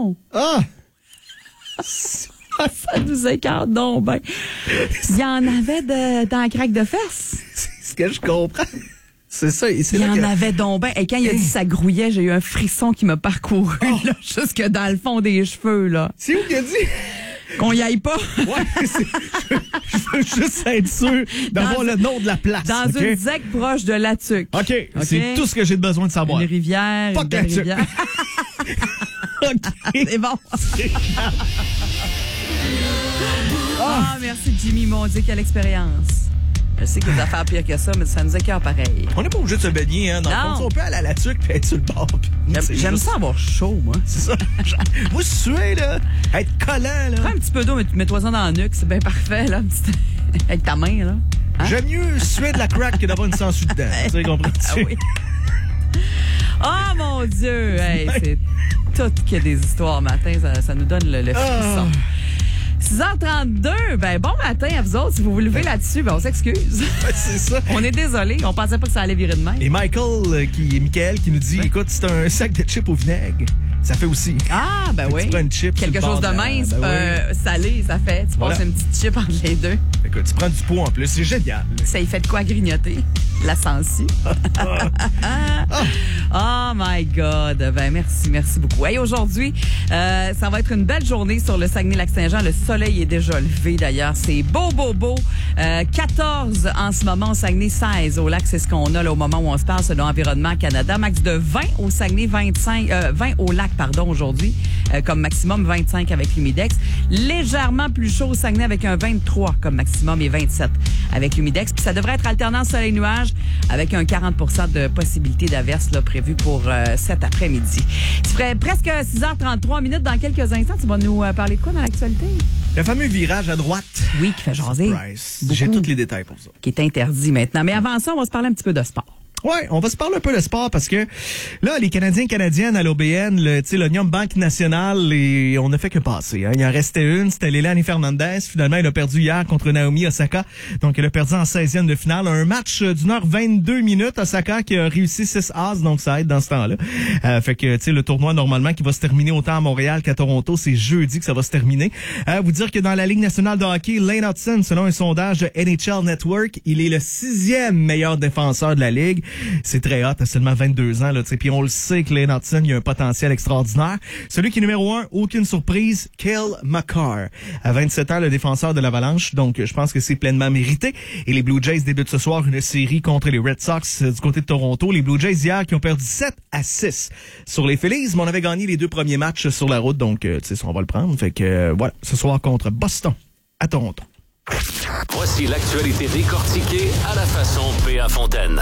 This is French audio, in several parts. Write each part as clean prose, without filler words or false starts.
frissons. Ah! Ça nous écarte donc ben. Il y en avait dans la craque de fesses. C'est ce que je comprends. C'est ça. Il y en avait donc ben. Et quand il a dit ça grouillait, j'ai eu un frisson qui m'a parcouru là, jusque dans le fond des cheveux. Là. C'est où qu'il a dit? Qu'on y aille pas. Ouais, je veux juste être sûr d'avoir le nom de la place. Dans une zec proche de La Tuque. OK. C'est tout ce que j'ai besoin de savoir. Une rivière, pas une belle rivière. OK. C'est bon. Merci Jimmy, mon Dieu, quelle expérience. Je sais qu'il y a des affaires pires que ça, mais ça nous écœure pareil. On n'est pas obligé de se baigner, hein. Dans le fond, on peut aller à La Tuque et être sur le bord. J'aime ça avoir chaud, moi. C'est ça. Vous suez, là. Être collant, là. Prends un petit peu d'eau, mets-toi-en dans la nuque, c'est bien parfait, là. Avec ta main, là. Hein? J'aime mieux suer de la crack que d'avoir une sangsue dedans. Tu comprends-tu? Ah oui. Oh mon Dieu! Hey, c'est tout qu'il y a des histoires matin, ça nous donne le frisson. 6h32, ben bon matin à vous autres. Si vous vous levez là-dessus, ben on s'excuse. C'est ça. On est désolé, on pensait pas que ça allait virer de même. Et Michael qui nous dit, écoute, c'est un sac de chips au vinaigre. Ça fait aussi. Ah, ben oui. Tu prends une chip. Quelque chose de mince, salé, ça fait. Tu passes une petite chip entre les deux. Écoute, tu prends du poids en plus. C'est génial. Ça y fait de quoi grignoter? La sensu. Oh my God. Ben merci beaucoup. Hey, aujourd'hui, ça va être une belle journée sur le Saguenay-Lac-Saint-Jean. Le soleil est déjà levé d'ailleurs. C'est beau. 14 en ce moment au Saguenay, 16 au lac. C'est ce qu'on a là au moment où on se parle selon Environnement Canada. Max de 20 au Saguenay, 20 au lac, aujourd'hui, comme maximum 25 avec l'humidex. Légèrement plus chaud au Saguenay avec un 23 comme maximum et 27 avec l'humidex. Puis ça devrait être alternant soleil-nuage avec un 40% de possibilité d'averse là, prévue pour cet après-midi. Il ferait presque 6h33 minutes. Dans quelques instants, tu vas nous parler de quoi dans l'actualité? Le fameux virage à droite. Oui, qui fait jaser. J'ai tous les détails pour ça. Qui est interdit maintenant. Mais avant ça, on va se parler un petit peu de sport. Ouais, on va se parler un peu de sport parce que là, les Canadiens et Canadiennes à l'OBN, l'Union Banque Nationale, on n'a fait que passer. Hein. Il en restait une, c'était Leilani Fernandez. Finalement, elle a perdu hier contre Naomi Osaka. Donc, elle a perdu en 16e de finale. Un match d'une heure 22 minutes. Osaka qui a réussi 6 as, donc ça aide dans ce temps-là. Fait que, tu sais, le tournoi, normalement, qui va se terminer autant à Montréal qu'à Toronto, c'est jeudi que ça va se terminer. Vous dire que dans la Ligue nationale de hockey, Lane Hudson, selon un sondage de NHL Network, il est le 6e meilleur défenseur de la Ligue. C'est très hot, à seulement 22 ans, là, tu sais. Puis on le sait que Lane Hudson, il a un potentiel extraordinaire. Celui qui est numéro 1, aucune surprise, Cale Makar. À 27 ans, le défenseur de l'Avalanche. Donc, je pense que c'est pleinement mérité. Et les Blue Jays débutent ce soir une série contre les Red Sox du côté de Toronto. Les Blue Jays hier qui ont perdu 7-6 sur les Phillies, mais on avait gagné les 2 premiers matchs sur la route. Donc, tu sais, on va le prendre. Fait que, voilà, ce soir contre Boston à Toronto. Voici l'actualité décortiquée à la façon P.A. Fontaine.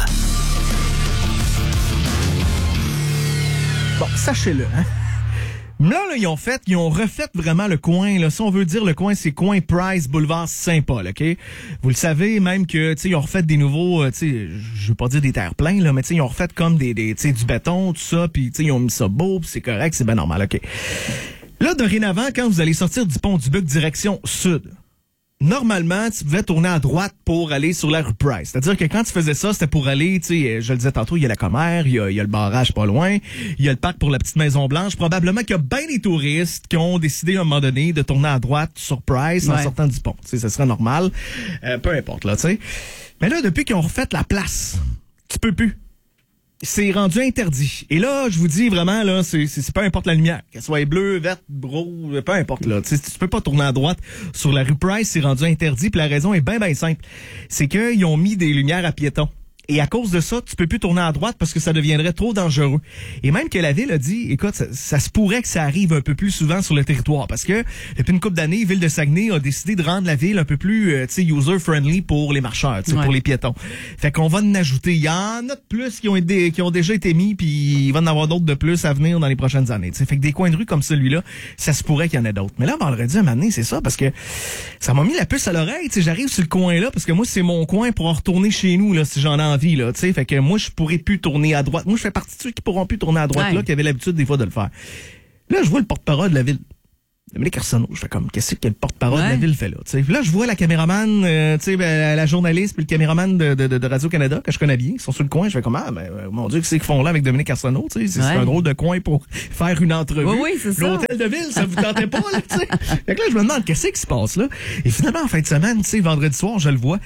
Bon, sachez-le, hein. Là, ils ont refait vraiment le coin, là. Si on veut dire le coin, c'est coin Price, boulevard Saint-Paul, OK? Vous le savez, même que, tu sais, ils ont refait des nouveaux, tu sais, je veux pas dire des terre-pleins, là, mais tu sais, ils ont refait comme tu sais, du béton, tout ça, puis tu sais, ils ont mis ça beau, puis c'est correct, c'est bien normal, OK? Là, dorénavant, quand vous allez sortir du pont du Buc direction sud, normalement, tu pouvais tourner à droite pour aller sur la rue Price. C'est-à-dire que quand tu faisais ça, c'était pour aller, tu sais, je le disais tantôt, il y a la Commère, il y a le barrage pas loin, il y a le parc pour la petite Maison Blanche. Probablement qu'il y a bien des touristes qui ont décidé à un moment donné de tourner à droite sur Price en sortant du pont. Tu sais, ça serait normal. Peu importe, là, tu sais. Mais là, depuis qu'ils ont refait la place, tu peux plus. C'est rendu interdit. Et là, je vous dis vraiment, là, c'est peu importe la lumière. Qu'elle soit bleue, verte, rouge, peu importe, là. Tu peux pas tourner à droite sur la rue Price, c'est rendu interdit. Puis la raison est bien simple. C'est qu'ils ont mis des lumières à piétons. Et à cause de ça, tu peux plus tourner à droite parce que ça deviendrait trop dangereux. Et même que la ville a dit, écoute, ça se pourrait que ça arrive un peu plus souvent sur le territoire parce que depuis une couple d'années, Ville de Saguenay a décidé de rendre la ville un peu plus, user-friendly pour les marcheurs, pour les piétons. Fait qu'on va en ajouter. Il y en a de plus qui ont déjà été mis, puis il va en avoir d'autres de plus à venir dans les prochaines années. T'sais. Fait que des coins de rue comme celui-là, ça se pourrait qu'il y en ait d'autres. Mais là, vendredi, un moment donné, c'est ça parce que ça m'a mis la puce à l'oreille. J'arrive sur le coin là parce que moi, c'est mon coin pour en retourner chez nous là si j'en ai envie. Là, fait que moi, je pourrais plus tourner à droite. Moi, je fais partie de ceux qui pourront plus tourner à droite, là, qui avaient l'habitude des fois de le faire. Là, je vois le porte-parole de la ville. Dominique Arsenault. Je fais comme, qu'est-ce que le porte-parole de la ville fait là? T'sais. Puis là, je vois la caméraman, la journaliste puis le caméraman de Radio-Canada, que je connais bien, ils sont sur le coin. Je fais comme, mon Dieu, qu'est-ce qu'ils font là avec Dominique Arsenault? C'est un drôle de coin pour faire une entrevue. Oui, c'est ça. L'hôtel de ville, ça vous tentait pas, là, tu sais? Fait que là, je me demande, qu'est-ce qui se passe là? Et finalement, en fin de semaine, vendredi soir, je le vois.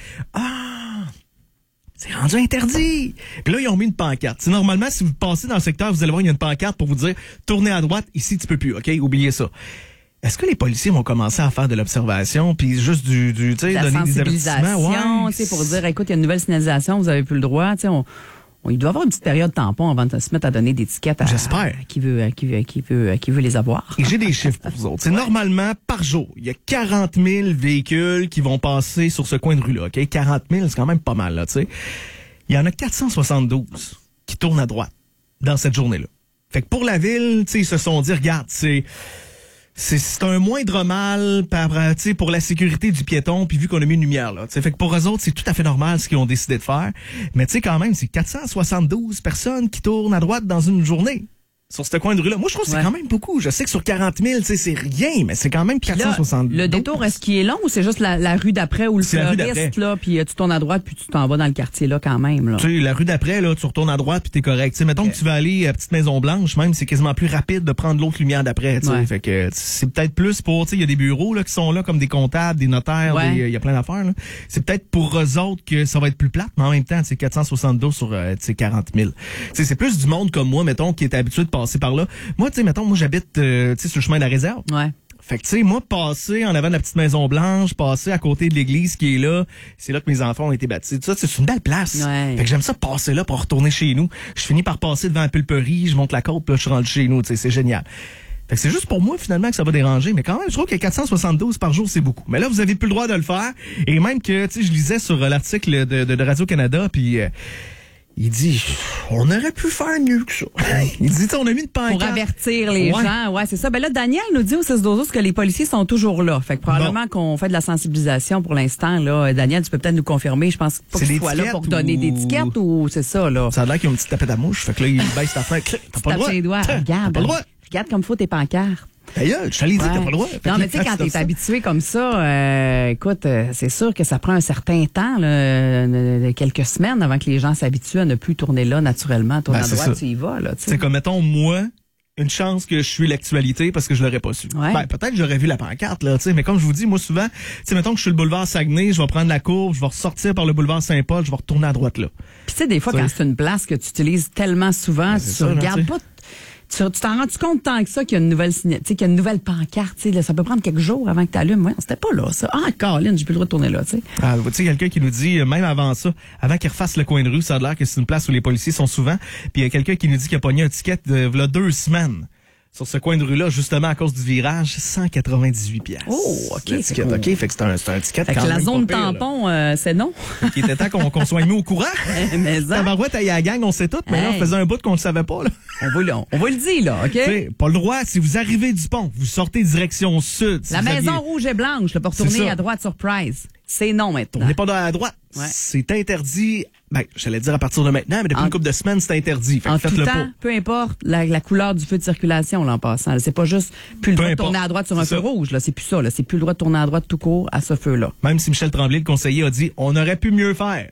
C'est rendu interdit. Puis là, ils ont mis une pancarte. Normalement, si vous passez dans le secteur, vous allez voir, il y a une pancarte pour vous dire, tournez à droite, ici, tu peux plus, OK? Oubliez ça. Est-ce que les policiers vont commencer à faire de l'observation puis juste tu sais, donner des avertissements? Tu sais, pour dire, écoute, il y a une nouvelle signalisation, vous avez plus le droit, tu sais, il doit y avoir une petite période tampon avant de se mettre à donner des étiquettes à qui veut les avoir. Et j'ai des chiffres pour vous autres. C'est normalement, par jour, il y a 40 000 véhicules qui vont passer sur ce coin de rue-là, OK? 40 000, c'est quand même pas mal, là, tu sais. Il y en a 472 qui tournent à droite dans cette journée-là. Fait que pour la ville, tu sais, ils se sont dit, regarde, c'est un moindre mal pour la sécurité du piéton, puis vu qu'on a mis une lumière là. T'sais, fait que pour eux autres, c'est tout à fait normal ce qu'ils ont décidé de faire. Mais tu sais, quand même, c'est 472 personnes qui tournent à droite dans une journée. Sur ce coin de rue-là. Moi, je trouve que c'est quand même beaucoup. Je sais que sur 40 000, c'est rien, mais c'est quand même 472. Là, le détour, est-ce qu'il est long ou c'est juste la rue d'après ou le fleuriste, là, puis tu tournes à droite puis tu t'en vas dans le quartier, là, quand même, là? Tu sais, la rue d'après, là, tu retournes à droite puis t'es correct. T'sais, mettons que tu vas aller à Petite Maison-Blanche, même, c'est quasiment plus rapide de prendre l'autre lumière d'après, Fait que c'est peut-être plus pour, tu sais, il y a des bureaux, là, qui sont là, comme des comptables, des notaires, il y a plein d'affaires, là. C'est peut-être pour eux autres que ça va être plus plate, mais en même temps, c'est 472 sur, 40 000. T'sais, c'est plus du monde comme moi, mettons, qui est habitué de passer par là. Moi, tu sais, mettons, j'habite, sur le chemin de la réserve. Ouais. Fait que, tu sais, moi, passer en avant de la petite Maison Blanche, passer à côté de l'église qui est là, c'est là que mes enfants ont été baptisés. Tout ça, c'est une belle place. Ouais. Fait que j'aime ça passer là pour retourner chez nous. Je finis par passer devant la pulperie, je monte la côte, puis là, je suis rendu chez nous, tu sais, c'est génial. Fait que c'est juste pour moi, finalement, que ça va déranger. Mais quand même, je trouve que 472 par jour, c'est beaucoup. Mais là, vous avez plus le droit de le faire. Et même que, tu sais, je lisais sur l'article de Radio-Canada, puis... il dit, on aurait pu faire mieux que ça. Il dit, on a mis une pancarte. Pour avertir les gens. Ouais, c'est ça. Ben là, Daniel nous dit au 6-12 que les policiers sont toujours là. Fait que probablement qu'on fait de la sensibilisation pour l'instant, là. Daniel, tu peux peut-être nous confirmer. Je pense pas qu'ils soient là pour donner des étiquettes ou c'est ça, là. Ça a l'air qu'ils ont une petite tapette à mouche. Fait que là, ils baissent ta fenêtre. T'as pas le droit. Les doigts. Regarde. Regarde comme faut tes pancartes. D'ailleurs, je t'allais dire, t'as pas le droit. Non, mais tu sais, quand t'es habitué comme ça, écoute, c'est sûr que ça prend un certain temps, là, quelques semaines avant que les gens s'habituent à ne plus tourner là naturellement. Tourner à droite, tu y vas, là. C'est comme, mettons, moi, une chance que je suis l'actualité parce que je l'aurais pas su. Ouais. Ben, peut-être que j'aurais vu la pancarte, là, tu sais, mais comme je vous dis, moi, souvent, tu sais, mettons que je suis le boulevard Saguenay, je vais prendre la courbe, je vais ressortir par le boulevard Saint-Paul, je vais retourner à droite, là. Puis tu sais, des fois, quand c'est une place que tu utilises tellement souvent, tu regardes pas... Tu t'en rends-tu compte tant que ça qu'il y a une nouvelle qu'il y a une nouvelle pancarte, tu sais, là, ça peut prendre quelques jours avant que tu allumes. Ouais, c'était pas là, ça. Ah, Colin, j'ai plus le droit de tourner là, tu sais. Ah, tu sais, quelqu'un qui nous dit, même avant ça, avant qu'ils refassent le coin de rue, ça a l'air que c'est une place où les policiers sont souvent. Puis il y a quelqu'un qui nous dit qu'il a pogné un ticket de 2 semaines. Sur ce coin de rue-là, justement, à cause du virage, 198 piastres. Oh, OK. C'est cool. OK, fait que c'est un ticket fait quand que même la zone pas pire, tampon, c'est non. Il était temps qu'on soit mis au courant. Mais ça. Tabarouette, à la gang, on sait tout, mais là, on faisait un bout qu'on le savait pas, là. On va le dire, là, OK? T'sais, pas le droit, si vous arrivez du pont, vous sortez direction sud. Si la maison rouge et blanche, là, pour tourner à droite sur Price. C'est non maintenant. On n'est pas à droite. Ouais. C'est interdit. Ben, j'allais dire à partir de maintenant, mais depuis une couple de semaines, c'est interdit. Fait que en faites-le tout temps, pas. peu importe la couleur du feu de circulation, là, en passant. Là. C'est pas juste plus le droit de tourner à droite sur un feu rouge. Là. C'est plus ça. Là. C'est plus le droit de tourner à droite tout court à ce feu-là. Même si Michel Tremblay, le conseiller, a dit on aurait pu mieux faire.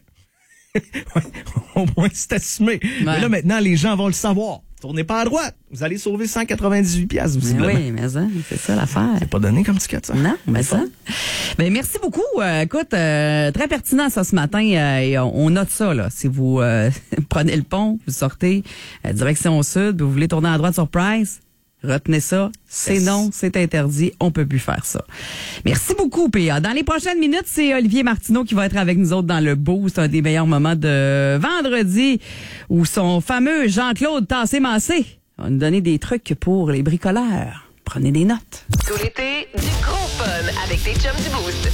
Au moins, c'est assumé. Ouais. Mais là, maintenant, les gens vont le savoir. Tournez pas à droite. Vous allez sauver 198 piastres, visiblement. Oui, mais ça, c'est ça l'affaire. C'est pas donné comme ticket, ça. Non, mais ça. Ben, merci beaucoup. Écoute, très pertinent ça ce matin. Et on note ça, là. Si vous prenez le pont, vous sortez direction sud, vous voulez tourner à droite sur Price, retenez ça. C'est non, c'est interdit. On peut plus faire ça. Merci beaucoup, PA. Dans les prochaines minutes, c'est Olivier Martineau qui va être avec nous autres dans le Boost. C'est un des meilleurs moments de vendredi où son fameux Jean-Claude Tassé-Massé va nous donner des trucs pour les bricoleurs. Prenez des notes. Tout l'été, du gros fun avec tes chums du Boost.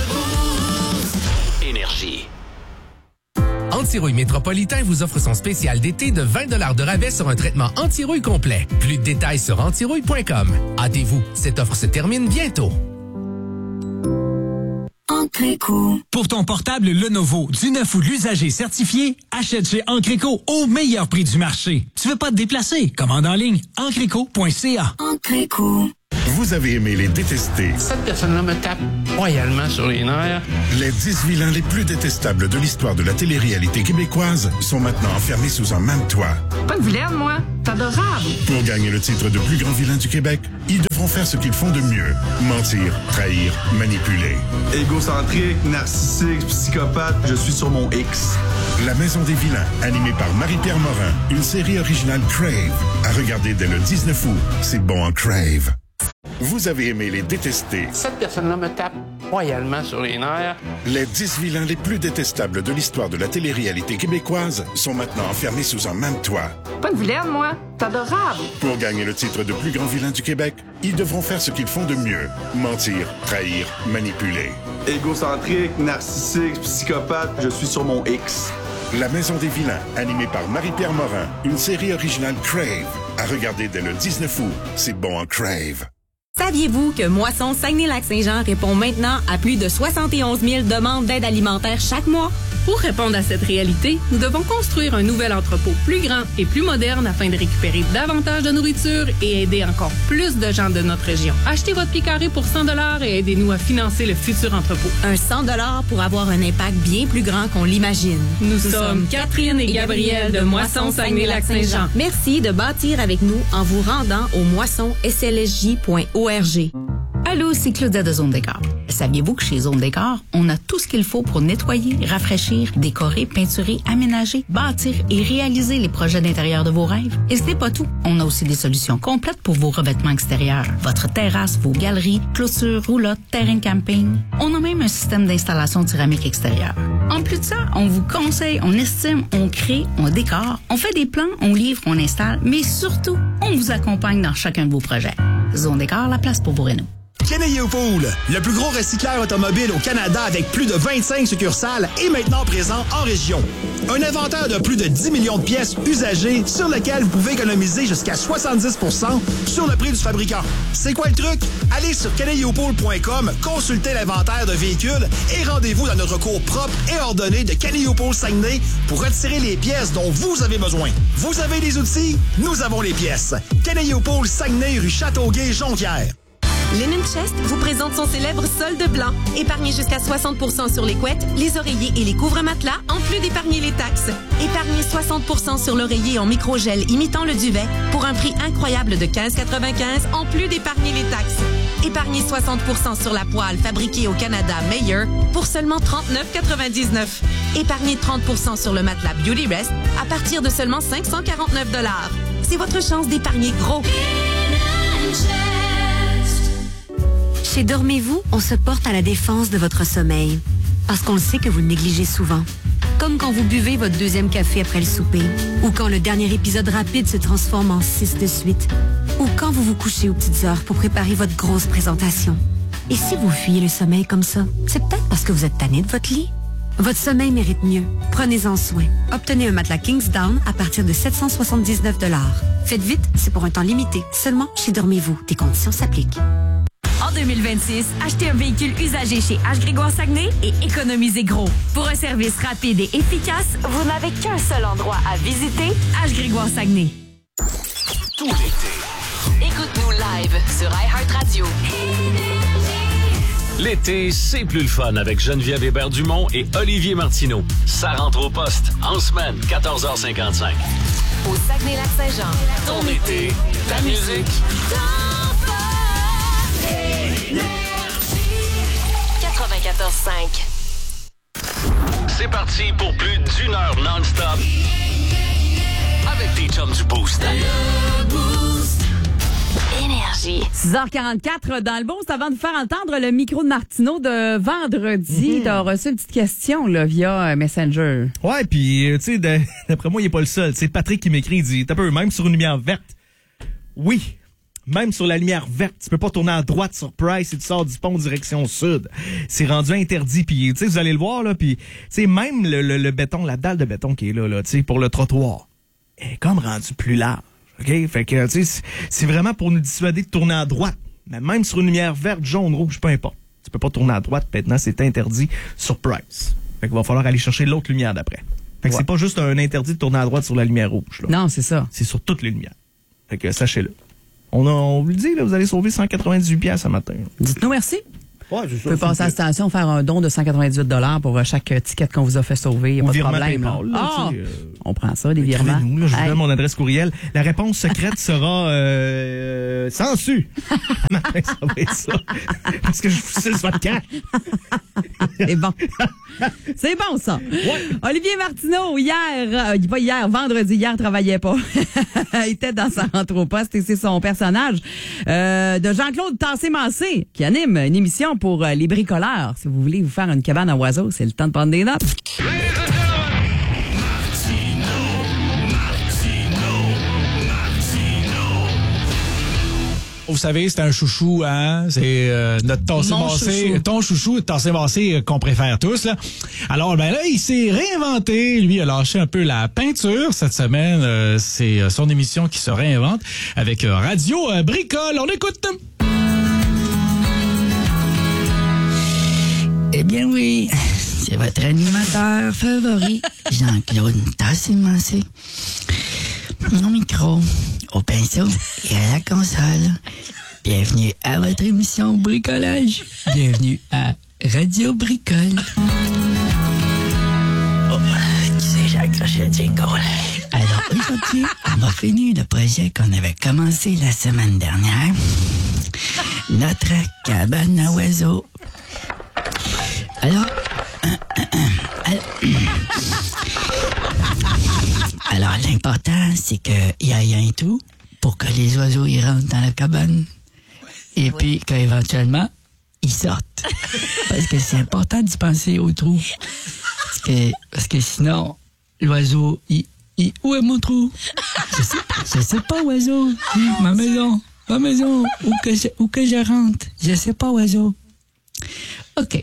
Énergie. Antirouille Métropolitain vous offre son spécial d'été de 20 $ de rabais sur un traitement anti-rouille complet. Plus de détails sur antirouille.com. Hâtez-vous, cette offre se termine bientôt. Encreco. Pour ton portable Lenovo, du neuf ou de l'usager certifié, achète chez Encreco au meilleur prix du marché. Tu veux pas te déplacer? Commande en ligne, encreco.ca. Encreco. Vous avez aimé les détester. Cette personne-là me tape royalement sur les nerfs. Les 10 vilains les plus détestables de l'histoire de la télé-réalité québécoise sont maintenant enfermés sous un même toit. Pas de vilaine, moi. C'est adorable. Pour gagner le titre de plus grand vilain du Québec, ils devront faire ce qu'ils font de mieux. Mentir, trahir, manipuler. Égocentrique, narcissique, psychopathe, je suis sur mon X. La Maison des vilains, animée par Marie-Pierre Morin, une série originale Crave. À regarder dès le 19 août. C'est bon en Crave. Vous avez aimé les détester. Cette personne-là me tape royalement sur les nerfs. Les 10 vilains les plus détestables de l'histoire de la télé-réalité québécoise sont maintenant enfermés sous un même toit. Pas de vilaine, moi. C'est adorable. Pour gagner le titre de plus grand vilain du Québec, ils devront faire ce qu'ils font de mieux. Mentir, trahir, manipuler. Égocentrique, narcissique, psychopathe, je suis sur mon X. La Maison des vilains, animée par Marie-Pierre Morin, une série originale Crave. À regarder dès le 19 août. C'est bon en Crave. Saviez-vous que Moisson Saguenay-Lac-Saint-Jean répond maintenant à plus de 71 000 demandes d'aide alimentaire chaque mois? Pour répondre à cette réalité, nous devons construire un nouvel entrepôt plus grand et plus moderne afin de récupérer davantage de nourriture et aider encore plus de gens de notre région. Achetez votre pied carré pour 100 $ et aidez-nous à financer le futur entrepôt. Un 100 $ pour avoir un impact bien plus grand qu'on l'imagine. Nous sommes Catherine et Gabrielle de Moisson Saguenay-Lac-Saint-Jean. Merci de bâtir avec nous en vous rendant au moissonslsj.org. Allô, c'est Claudia de Zone Décor. Saviez-vous que chez Zone Décor, on a tout ce qu'il faut pour nettoyer, rafraîchir, décorer, peinturer, aménager, bâtir et réaliser les projets d'intérieur de vos rêves? Et ce n'est pas tout. On a aussi des solutions complètes pour vos revêtements extérieurs. Votre terrasse, vos galeries, clôtures, roulottes, terrain de camping. On a même un système d'installation de céramique extérieure. En plus de ça, on vous conseille, on estime, on crée, on décore, on fait des plans, on livre, on installe, mais surtout, on vous accompagne dans chacun de vos projets. Zone Décor, la place pour vous rénover. Kenny Pool, le plus gros recycleur automobile au Canada avec plus de 25 succursales est maintenant présent en région. Un inventaire de plus de 10 millions de pièces usagées sur lesquelles vous pouvez économiser jusqu'à 70 % sur le prix du fabricant. C'est quoi le truc? Allez sur kennyupool.com, consultez l'inventaire de véhicules et rendez-vous dans notre cours propre et ordonné de Kenny Pool Saguenay pour retirer les pièces dont vous avez besoin. Vous avez les outils, nous avons les pièces. Kenny Pool Saguenay, rue Châteauguay, Jonquière. Linen Chest vous présente son célèbre solde blanc. Épargnez jusqu'à 60 % sur les couettes, les oreillers et les couvre-matelas, en plus d'épargner les taxes. Épargnez 60 % sur l'oreiller en microgel imitant le duvet pour un prix incroyable de 15,95 en plus d'épargner les taxes. Épargnez 60 % sur la poêle fabriquée au Canada Meyer pour seulement 39,99. Épargnez 30 % sur le matelas Beauty Rest à partir de seulement 549 $. C'est votre chance d'épargner gros. Chez Dormez-vous, on se porte à la défense de votre sommeil. Parce qu'on le sait que vous le négligez souvent. Comme quand vous buvez votre deuxième café après le souper. Ou quand le dernier épisode rapide se transforme en 6 de suite. Ou quand vous vous couchez aux petites heures pour préparer votre grosse présentation. Et si vous fuyez le sommeil comme ça, c'est peut-être parce que vous êtes tanné de votre lit. Votre sommeil mérite mieux. Prenez-en soin. Obtenez un matelas Kingsdown à partir de 779 $. Faites vite, c'est pour un temps limité. Seulement chez Dormez-vous. Des conditions s'appliquent. En 2026, achetez un véhicule usagé chez H. Grégoire Saguenay et économisez gros. Pour un service rapide et efficace, vous n'avez qu'un seul endroit à visiter, H. Grégoire Saguenay. Tout l'été. Écoute-nous live sur iHeartRadio. L'été, c'est plus le fun avec Geneviève Hébert-Dumont et Olivier Martineau. Ça rentre au poste en semaine, 14h55. Au Saguenay-Lac-Saint-Jean. Ton été, ta musique. 94.5. C'est parti pour plus d'1 heure non-stop avec tes chums du Boost. Énergie. 6h44 dans le Boost. Avant de faire entendre le micro de Martineau de vendredi, t'as reçu une petite question là, via Messenger. Ouais, puis tu sais, d'après moi, il est pas le seul. C'est Patrick qui m'écrit, il dit, t'as peu, même sur une lumière verte. Oui. Même sur la lumière verte, tu peux pas tourner à droite sur Price et tu sors du pont direction sud. C'est rendu interdit. Puis, tu sais, vous allez le voir, là, puis, tu sais, même le béton, la dalle de béton qui est là, tu sais, pour le trottoir, est comme rendu plus large. OK? Fait que, tu sais, c'est vraiment pour nous dissuader de tourner à droite. Mais même sur une lumière verte, jaune, rouge, peu importe. Tu peux pas tourner à droite. Maintenant, c'est interdit sur Price. Fait qu'il va falloir aller chercher l'autre lumière d'après. Fait que c'est pas juste un interdit de tourner à droite sur la lumière rouge, là. Non, c'est ça. C'est sur toutes les lumières. Fait que, sachez-le. On vous le dit, là, vous allez sauver 198$ ce matin. Dites-nous merci. Ouais, c'est ça. Vous pouvez passer à la station, faire un don de 198$ pour chaque ticket qu'on vous a fait sauver. Il n'y a pas de problème. PayPal, là, on prend ça, des virements. Écrivez-nous, là, je vous donne mon adresse courriel. La réponse secrète sera sans su. Matin, ça va être ça. Parce que je vous suce votre camp. C'est bon. C'est bon, ça. Ouais. Olivier Martineau, vendredi, hier, travaillait pas. Il était dans sa rentre au poste et c'est son personnage de Jean-Claude Tassé-Massé qui anime une émission pour les bricoleurs. Si vous voulez vous faire une cabane à oiseaux, c'est le temps de prendre des notes. Vous savez, c'est un chouchou, hein? C'est notre Tassé-Massé, ton chouchou, Tassé-Massé qu'on préfère tous, là. Alors, ben là, il s'est réinventé. Lui, il a lâché un peu la peinture cette semaine. C'est son émission qui se réinvente avec Radio Bricole. On écoute. Eh bien oui, c'est votre animateur favori, Jean-Claude Tassé-Massé. Au micro, au pinceau et à la console. Bienvenue à votre émission Bricolage. Bienvenue à Radio Bricole. Oh, tu sais, j'ai accroché le jingle. Alors aujourd'hui, on va finir le projet qu'on avait commencé la semaine dernière. Notre cabane à oiseaux. Alors, l'important, c'est qu'il y ait un trou pour que les oiseaux y rentrent dans la cabane. Et puis, qu'éventuellement, ils sortent. Parce que c'est important d'y penser au trou. Parce que sinon, l'oiseau, où est mon trou? Je sais pas, oiseau. Ma maison, où que je rentre. Je sais pas, oiseau. OK.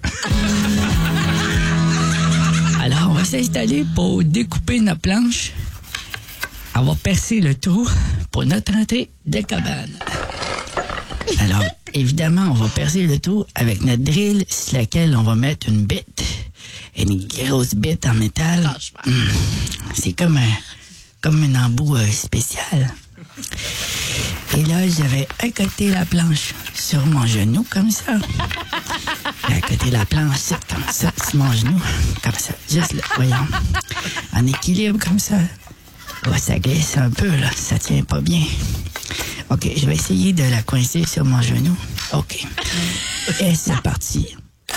Alors, on va s'installer pour découper notre planche. On va percer le trou pour notre entrée de cabane. Alors, évidemment, on va percer le trou avec notre drill sur laquelle on va mettre une bite. Une grosse bite en métal. C'est comme un embout spécial. Et là, j'avais accoté la planche sur mon genou, comme ça. J'ai accoté la planche comme ça, sur mon genou. Comme ça, juste là, voyons. En équilibre, comme ça. Oh, ça glisse un peu, là. Ça tient pas bien. OK, je vais essayer de la coincer sur mon genou. OK. Et c'est parti.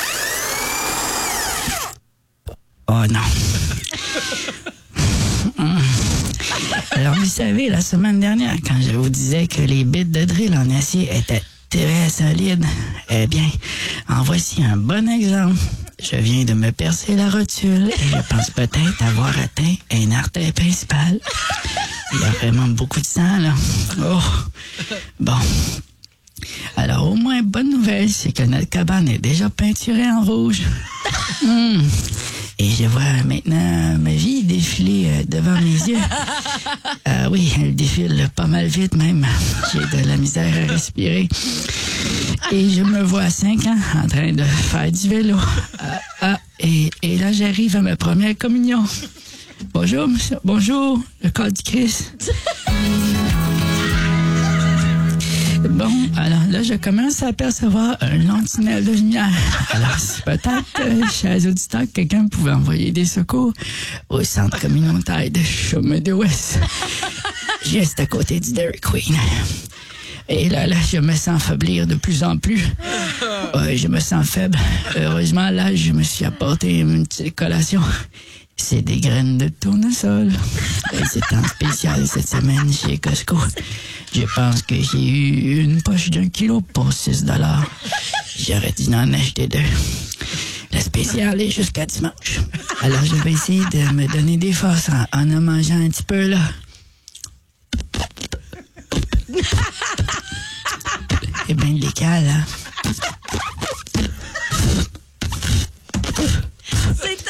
Oh non. Alors, vous savez, la semaine dernière, quand je vous disais que les bits de drill en acier étaient très solides, eh bien, en voici un bon exemple. Je viens de me percer la rotule et je pense peut-être avoir atteint une artère principale. Il y a vraiment beaucoup de sang, là. Oh! Bon. Alors, au moins, bonne nouvelle, c'est que notre cabane est déjà peinturée en rouge. Et je vois maintenant ma vie défiler devant mes yeux. Oui, elle défile pas mal vite même. J'ai de la misère à respirer. Et je me vois à 5 ans en train de faire du vélo. Et là, j'arrive à ma première communion. Bonjour, monsieur. Bonjour, le corps du Christ. Bon, alors là, je commence à apercevoir un long tunnel de lumière. Alors, si peut-être, chers auditeurs, quelqu'un pouvait envoyer des secours au centre communautaire de Chemin de l'Ouest, juste à côté du Dairy Queen. Et là, je me sens faiblir de plus en plus. Je me sens faible. Heureusement, là, je me suis apporté une petite collation. C'est des graines de tournesol. C'est en spécial cette semaine chez Costco. Je pense que j'ai eu une poche d'1 kilo pour 6 $. J'aurais dû en acheter 2. Le spécial est jusqu'à dimanche. Alors, je vais essayer de me donner des forces en mangeant un petit peu, là. C'est bien légal, hein? C'est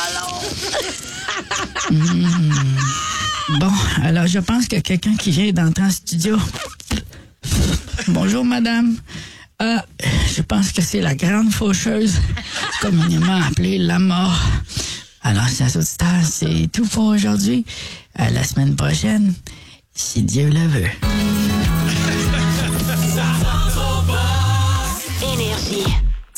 tellement long! Bon, alors je pense qu'il y a quelqu'un qui vient d'entrer en studio. Bonjour, madame. Je pense que c'est la grande faucheuse, communément appelée la mort. Alors, chers auditeurs, c'est tout pour aujourd'hui. À la semaine prochaine, si Dieu le veut.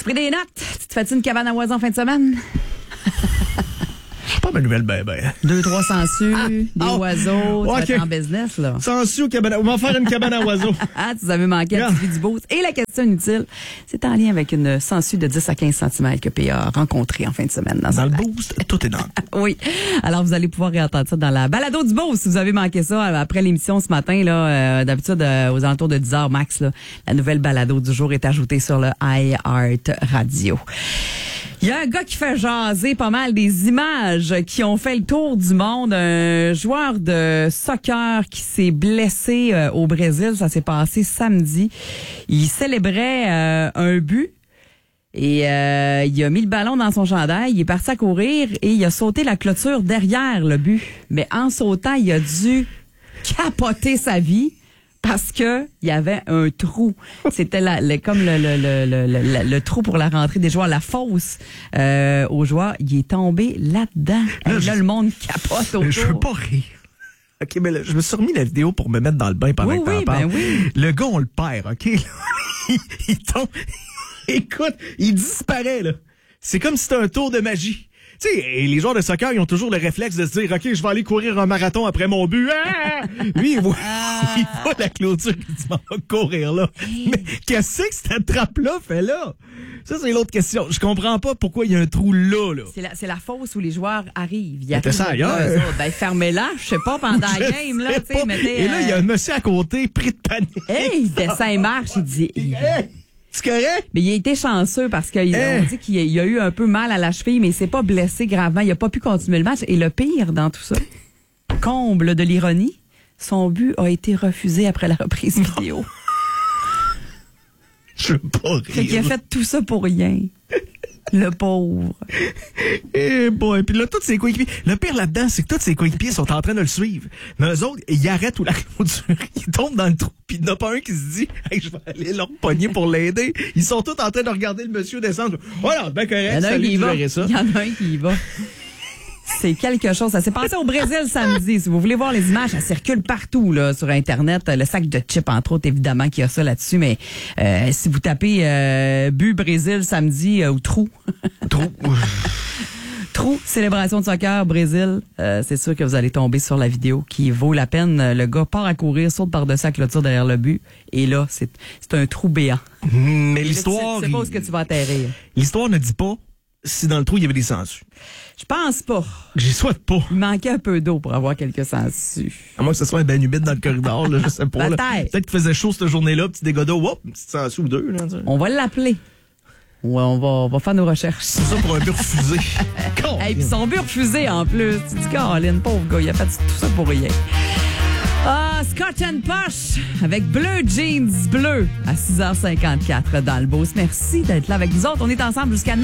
pris des notes? Tu te fais-tu une cabane à oiseaux en fin de semaine? C'est pas ma nouvelle, ben. 2-3 sangsues, des oiseaux, tu vas être en business, là. Sangsues ou cabane, on va faire une cabane à oiseaux. Tu avais manqué un petit du beau. Et la question inutile, c'est en lien avec une sangsue de 10 à 15 cm que PA a rencontrée en fin de semaine. Dans le boost, tout est dans. Oui. Alors, vous allez pouvoir réentendre ça dans la balado du beau si vous avez manqué ça après l'émission ce matin, là, d'habitude, aux alentours de 10h max, là, la nouvelle balado du jour est ajoutée sur le iHeart Radio. Il y a un gars qui fait jaser pas mal des images qui ont fait le tour du monde. Un joueur de soccer qui s'est blessé au Brésil. Ça s'est passé samedi. Il célébrait un but et il a mis le ballon dans son chandail. Il est parti à courir et il a sauté la clôture derrière le but. Mais en sautant, il a dû capoter sa vie. Parce que il y avait un trou. C'était comme le trou pour la rentrée des joueurs, la fosse aux joueurs. Il est tombé là-dedans. Là, le monde capote autour. Je veux pas rire. OK, mais là, je me suis remis la vidéo pour me mettre dans le bain pendant que t'en parles. Oui. Le gars, on le perd, OK? Il tombe. Écoute, il disparaît, là. C'est comme si c'était un tour de magie. Tu sais, les joueurs de soccer, ils ont toujours le réflexe de se dire, OK, je vais aller courir un marathon après mon but. Lui, il voit la clôture, il dit, on va courir là. Mais qu'est-ce que cette trappe-là fait là? Ça, c'est l'autre question. Je comprends pas pourquoi il y a un trou là. C'est la fosse où les joueurs arrivent. Mettez ça ailleurs. Fermez-la, je sais pas, pendant la game, là. Et là, il y a un monsieur à côté, pris de panique. Il descend et marche, il dit... C'est correct? Mais il a été chanceux parce qu'on dit qu'il a eu un peu mal à la cheville, mais il s'est pas blessé gravement. Il a pas pu continuer le match. Et le pire dans tout ça, comble de l'ironie, son but a été refusé après la reprise vidéo. Je veux pas rire. Fait qu'il a fait tout ça pour rien. Le pauvre. Et bon, et puis là, tous ses coéquipiers. Le pire là-dedans, c'est que tous ses coéquipiers sont en train de le suivre. Mais eux autres, ils arrêtent où la clôture. Ils tombent dans le trou. Puis il n'y en a pas un qui se dit, hey, je vais aller leur pogner pour l'aider. Ils sont tous en train de regarder le monsieur descendre. Voilà, ben correct. Il y en a un qui y va. Il y en a un qui y va. C'est quelque chose. Ça s'est passé au Brésil samedi. Si vous voulez voir les images, ça circule partout là sur Internet. Le sac de chips, entre autres, évidemment, qu'il y a ça là-dessus. Mais si vous tapez but Brésil samedi ou trou. Trou, célébration de soccer, Brésil. C'est sûr que vous allez tomber sur la vidéo qui vaut la peine. Le gars part à courir, saute par-dessus la clôture derrière le but. Et là, c'est un trou béant. Mais l'histoire... Tu sais pas où est-ce que tu vas atterrir. L'histoire ne dit pas si dans le trou, il y avait des sangsues. Je pense pas. J'y souhaite pas. Il manquait un peu d'eau pour avoir quelques sangsues. À moins que ce soit un bain humide dans le corridor, là, je sais pas. Peut-être qu'il faisait chaud cette journée-là, petit dégât d'eau, hop, une petite sangsue ou deux. Là, on va l'appeler. Ouais, on va faire nos recherches. C'est ça pour un but refusé. Et puis son but refusé en plus. Tu dis, Caroline, pauvre gars, il a fait tout ça pour rien. Scotch and Posh avec Bleu Jeans Bleu à 6h54 dans le Beauce. Merci d'être là avec nous autres. On est ensemble jusqu'à 9h.